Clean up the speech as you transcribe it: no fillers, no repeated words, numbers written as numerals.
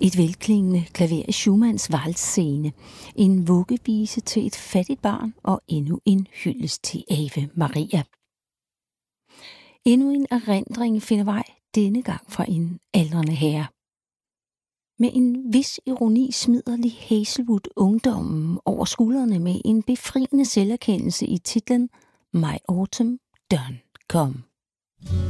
Et velklingende klaver i Schumanns valsscene, en vuggevise til et fattigt barn og endnu en hyldest til Ave Maria. Endnu en erindring finder vej, denne gang fra en aldrende herre. Med en vis ironi smider Lee Hazlewood ungdommen over skuldrene med en befriende selverkendelse i titlen My Autumn Done Come.